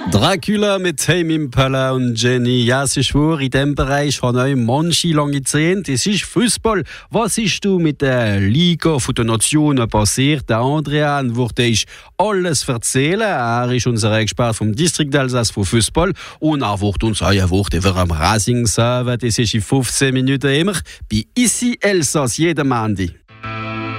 Dracula mit Tame Impala und Jenny. Ja, es ist wahr, in diesem Bereich habe ich manche lange Zeit. Es ist Fußball. Was ist du mit der Liga der Nationen passiert? Der Adrian würde ich alles erzählen. Er ist unser Experte vom Distrikt Elsass für Fußball. Und er wird uns auch über am Racing sagen. Das ist in 15 Minuten immer bei Ici Elsass, jeden Montag.